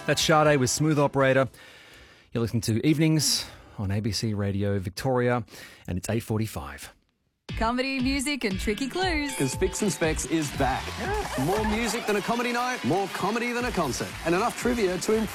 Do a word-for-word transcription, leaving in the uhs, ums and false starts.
That's Sade with Smooth Operator. You're listening to Evenings on A B C Radio Victoria, and it's eight forty-five. Comedy, music and tricky clues. Because Fix and Specs is back. More music than a comedy night, more comedy than a concert, and enough trivia to impress.